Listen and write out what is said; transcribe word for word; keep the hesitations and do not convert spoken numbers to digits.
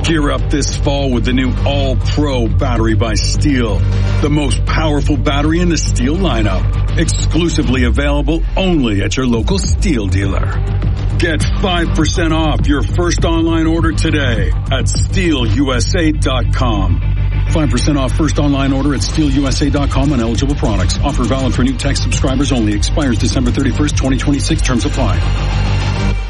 Gear up this fall with the new All-Pro battery by Steel, the most powerful battery in the Steel lineup. Exclusively available only at your local Steel dealer. Get five percent off your first online order today at steel u s a dot com. five percent off first online order at steel u s a dot com on eligible products. Offer valid for new tech subscribers only. Expires December thirty-first, twenty twenty-six. Terms apply.